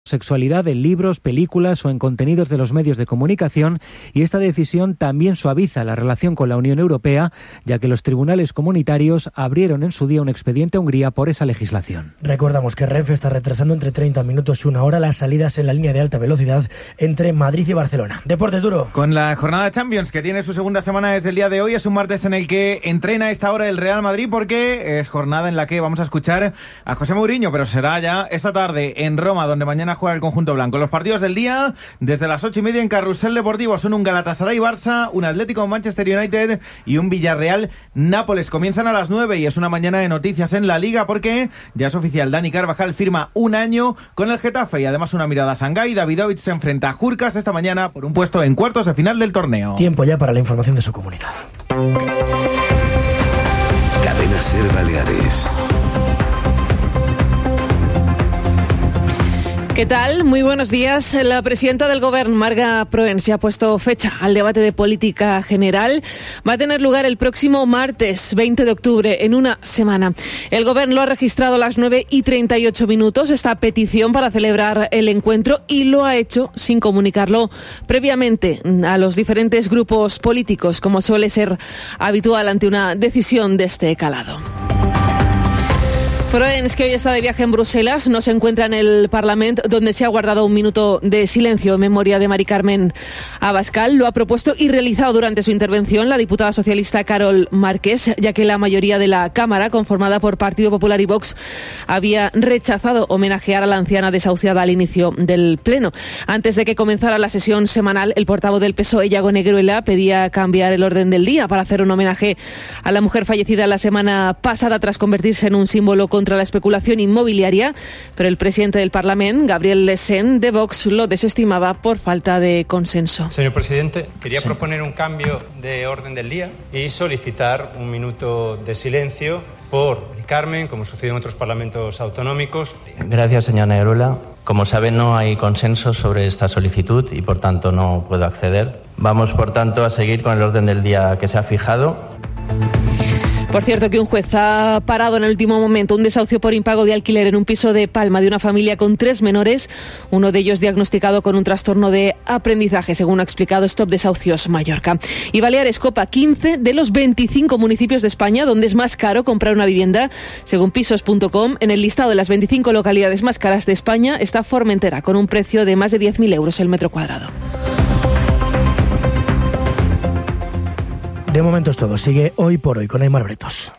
sexualidad en libros, películas o en contenidos de los medios de comunicación, y esta decisión también suaviza la relación con la Unión Europea, ya que los tribunales comunitarios abrieron en su día un expediente a Hungría por esa legislación. Recordamos que Renfe está retrasando entre 30 minutos y una hora las salidas en la línea de alta velocidad entre Madrid y Barcelona. Deportes, Duro. Con la jornada Champions, que tiene su segunda semana desde el día de hoy, es un martes en el que entrena a esta hora el Real Madrid, porque es jornada en la que vamos a escuchar a José Mourinho, pero será ya esta tarde en Roma, donde mañana juega el conjunto blanco. Los partidos del día, desde las 8:30 en Carrusel Deportivo, son un Galatasaray-Barça, un Atlético-Manchester United y un Villarreal-Nápoles. Comienzan a las 9 y es una mañana de noticias en la Liga, porque ya es oficial, Dani Carvajal firma un año con el Getafe, y además una mirada a Shanghái. Davidovic se enfrenta a Jurkas esta mañana por un puesto en cuartos de final del torneo. Tiempo ya para la información de su comunidad. Cadena SER Baleares. ¿Qué tal? Muy buenos días. La presidenta del Govern, Marga Proens, ha puesto fecha al debate de política general. Va a tener lugar el próximo martes 20 de octubre, en una semana. El Govern lo ha registrado a las 9:38 esta petición para celebrar el encuentro, y lo ha hecho sin comunicarlo previamente a los diferentes grupos políticos, como suele ser habitual ante una decisión de este calado. Proens, que hoy está de viaje en Bruselas, no se encuentra en el Parlamento, donde se ha guardado un minuto de silencio en memoria de Mari Carmen Abascal. Lo ha propuesto y realizado durante su intervención la diputada socialista Carol Márquez, ya que la mayoría de la Cámara, conformada por Partido Popular y Vox, había rechazado homenajear a la anciana desahuciada al inicio del Pleno. Antes de que comenzara la sesión semanal, el portavoz del PSOE, Iago Negruela, pedía cambiar el orden del día para hacer un homenaje a la mujer fallecida la semana pasada tras convertirse en un símbolo contra la especulación inmobiliaria, pero el presidente del Parlamento, Gabriel Lesén, de Vox, lo desestimaba por falta de consenso. Señor presidente, quería proponer un cambio de orden del día y solicitar un minuto de silencio por Carmen, como sucede en otros parlamentos autonómicos. Gracias, señor Negruela. Como sabe, no hay consenso sobre esta solicitud y, por tanto, no puedo acceder. Vamos, por tanto, a seguir con el orden del día que se ha fijado. Por cierto, que un juez ha parado en el último momento un desahucio por impago de alquiler en un piso de Palma de una familia con 3 menores, uno de ellos diagnosticado con un trastorno de aprendizaje, según ha explicado Stop Desahucios Mallorca. Y Baleares copa 15 de los 25 municipios de España donde es más caro comprar una vivienda. Según Pisos.com, en el listado de las 25 localidades más caras de España está Formentera, con un precio de más de 10.000 euros el metro cuadrado. De momento es todo. Sigue Hoy por Hoy con Aymar Bretos.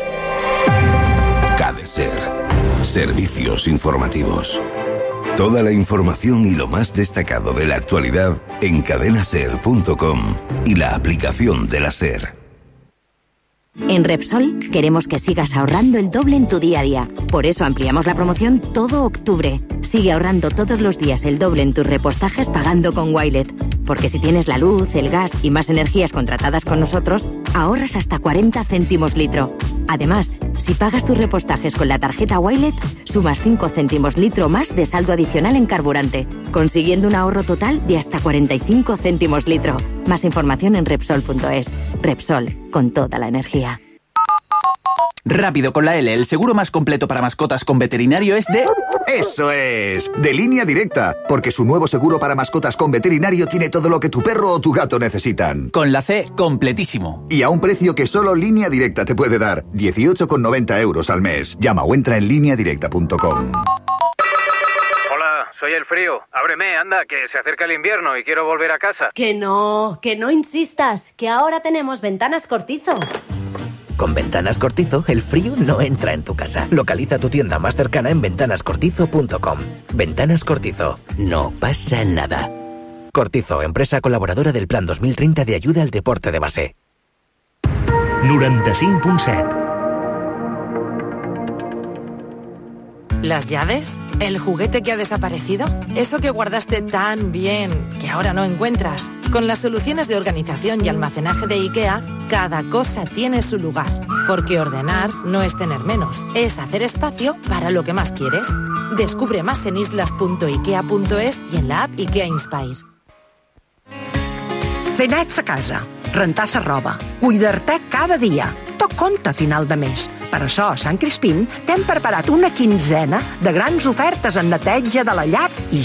CADESER. Servicios informativos. Toda la información y lo más destacado de la actualidad en cadenaser.com y la aplicación de la SER. En Repsol queremos que sigas ahorrando el doble en tu día a día. Por eso ampliamos la promoción todo octubre. Sigue ahorrando todos los días el doble en tus repostajes pagando con Wilet. Porque si tienes la luz, el gas y más energías contratadas con nosotros, ahorras hasta 40 céntimos litro. Además, si pagas tus repostajes con la tarjeta Wilet, sumas 5 céntimos litro más de saldo adicional en carburante, consiguiendo un ahorro total de hasta 45 céntimos litro. Más información en Repsol.es. Repsol, con toda la energía. Rápido con la L, el seguro más completo para mascotas con veterinario es de... ¡Eso es! De Línea Directa, porque su nuevo seguro para mascotas con veterinario tiene todo lo que tu perro o tu gato necesitan. Con la C, completísimo. Y a un precio que solo Línea Directa te puede dar, 18,90 euros al mes. Llama o entra en lineadirecta.com. Hola, soy el frío. Ábreme, anda, que se acerca el invierno y quiero volver a casa. Que no insistas, que ahora tenemos Ventanas Cortizo. Con Ventanas Cortizo, el frío no entra en tu casa. Localiza tu tienda más cercana en ventanascortizo.com. Ventanas Cortizo. No pasa nada. Cortizo, empresa colaboradora del Plan 2030 de ayuda al deporte de base. 95.7. ¿Las llaves? ¿El juguete que ha desaparecido? ¿Eso que guardaste tan bien que ahora no encuentras? Con las soluciones de organización y almacenaje de IKEA, cada cosa tiene su lugar. Porque ordenar no es tener menos, es hacer espacio para lo que más quieres. Descubre más en islas.ikea.es y en la app IKEA Inspire. Fer nets a casa, rentar la roba, cuidar-te cada dia. Tot compta a final de mes, Per això, a Sant Crispín t'hem preparat una quinzena de grans ofertes en neteja de la llar,